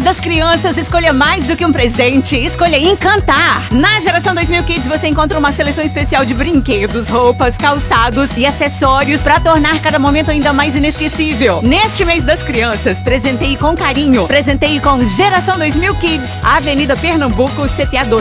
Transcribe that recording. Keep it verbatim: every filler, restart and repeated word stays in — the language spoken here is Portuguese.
das crianças, escolha mais do que um presente, escolha encantar. Na Geração dois mil Kids você encontra uma seleção especial de brinquedos, roupas, calçados e acessórios para tornar cada momento ainda mais inesquecível. Neste mês das crianças, presenteie com carinho, presenteie com Geração dois mil Kids, Avenida Pernambuco, C P A dois.